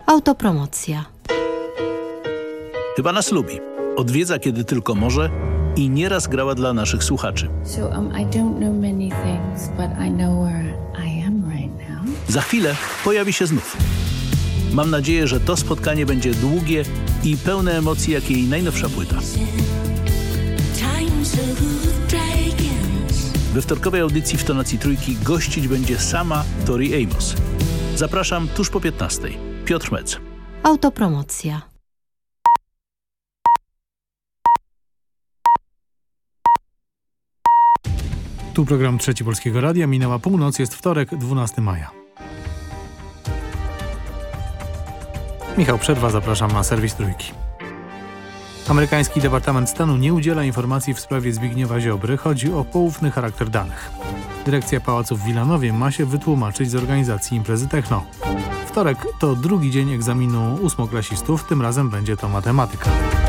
Autopromocja. Chyba nas lubi. Odwiedza kiedy tylko może i nieraz grała dla naszych słuchaczy. I don't know many things, but I know where I am right now. Za chwilę pojawi się znów. Mam nadzieję, że to spotkanie będzie długie i pełne emocji jak jej najnowsza płyta. We wtorkowej audycji w Tonacji Trójki gościć będzie sama Tori Amos. Zapraszam tuż po 15:00. Piotr Mec. Autopromocja. Tu program Trzeci Polskiego Radia. Minęła północ, jest wtorek, 12 maja. Michał Przerwa, zapraszam na serwis Trójki. Amerykański Departament Stanu nie udziela informacji w sprawie Zbigniewa Ziobry. Chodzi o poufny charakter danych. Dyrekcja Pałacu w Wilanowie ma się wytłumaczyć z organizacji imprezy Techno. Wtorek to drugi dzień egzaminu ósmoklasistów, tym razem będzie to matematyka.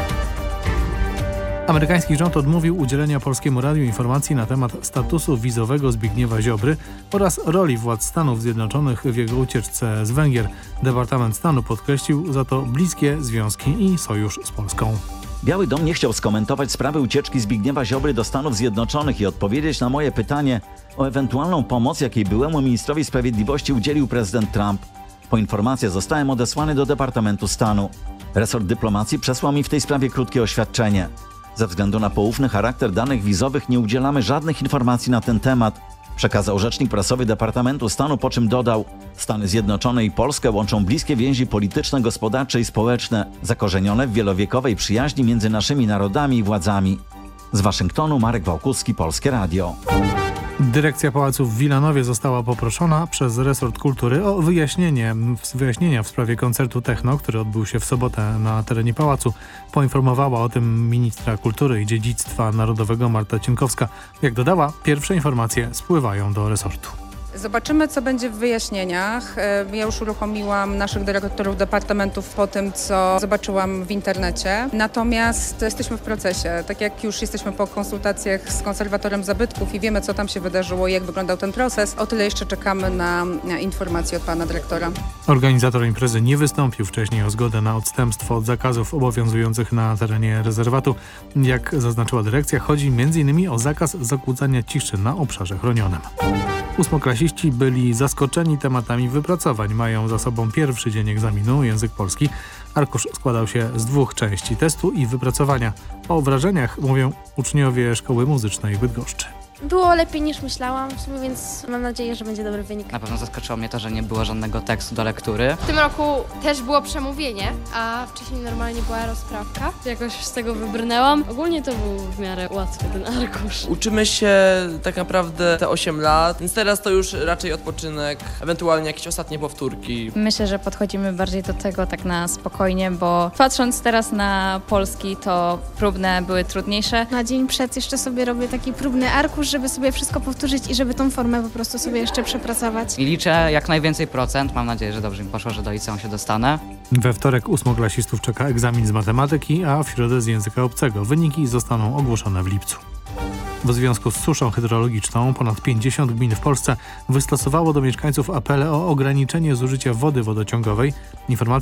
Amerykański rząd odmówił udzielenia Polskiemu Radiu informacji na temat statusu wizowego Zbigniewa Ziobry oraz roli władz Stanów Zjednoczonych w jego ucieczce z Węgier. Departament Stanu podkreślił za to bliskie związki i sojusz z Polską. Biały Dom nie chciał skomentować sprawy ucieczki Zbigniewa Ziobry do Stanów Zjednoczonych i odpowiedzieć na moje pytanie o ewentualną pomoc, jakiej byłemu ministrowi sprawiedliwości udzielił prezydent Trump. Po informację zostałem odesłany do Departamentu Stanu. Resort dyplomacji przesłał mi w tej sprawie krótkie oświadczenie. Ze względu na poufny charakter danych wizowych nie udzielamy żadnych informacji na ten temat, przekazał rzecznik prasowy Departamentu Stanu, po czym dodał: Stany Zjednoczone i Polskę łączą bliskie więzi polityczne, gospodarcze i społeczne, zakorzenione w wielowiekowej przyjaźni między naszymi narodami i władzami. Z Waszyngtonu Marek Wałkuski, Polskie Radio. Dyrekcja Pałacu w Wilanowie została poproszona przez resort kultury o wyjaśnienia w sprawie koncertu Techno, który odbył się w sobotę na terenie pałacu. Poinformowała o tym ministra kultury i dziedzictwa narodowego Marta Cienkowska. Jak dodała, pierwsze informacje spływają do resortu. Zobaczymy, co będzie w wyjaśnieniach. Ja już uruchomiłam naszych dyrektorów departamentów po tym, co zobaczyłam w internecie. Natomiast jesteśmy w procesie. Tak jak już jesteśmy po konsultacjach z konserwatorem zabytków i wiemy, co tam się wydarzyło i jak wyglądał ten proces, o tyle jeszcze czekamy na informacje od pana dyrektora. Organizator imprezy nie wystąpił wcześniej o zgodę na odstępstwo od zakazów obowiązujących na terenie rezerwatu. Jak zaznaczyła dyrekcja, chodzi m.in. o zakaz zakłócania ciszy na obszarze chronionym. Ósmoklasiści byli zaskoczeni tematami wypracowań. Mają za sobą pierwszy dzień egzaminu język polski. Arkusz składał się z 2 części: testu i wypracowania. O wrażeniach mówią uczniowie Szkoły Muzycznej w Bydgoszczy. Było lepiej niż myślałam w sumie, więc mam nadzieję, że będzie dobry wynik. Na pewno zaskoczyło mnie to, że nie było żadnego tekstu do lektury. W tym roku też było przemówienie, a wcześniej normalnie była rozprawka. Jakoś z tego wybrnęłam. Ogólnie to był w miarę łatwy ten arkusz. Uczymy się tak naprawdę te 8 lat, więc teraz to już raczej odpoczynek, ewentualnie jakieś ostatnie powtórki. Myślę, że podchodzimy bardziej do tego tak na spokojnie, bo patrząc teraz na polski, to próbne były trudniejsze. Na dzień przed jeszcze sobie robię taki próbny arkusz, żeby sobie wszystko powtórzyć i żeby tą formę po prostu sobie jeszcze przepracować. I liczę jak najwięcej procent. Mam nadzieję, że dobrze mi poszło, że do liceum się dostanę. We wtorek ósmoklasistów czeka egzamin z matematyki, a w środę z języka obcego. Wyniki zostaną ogłoszone w lipcu. W związku z suszą hydrologiczną ponad 50 gmin w Polsce wystosowało do mieszkańców apele o ograniczenie zużycia wody wodociągowej. Informacje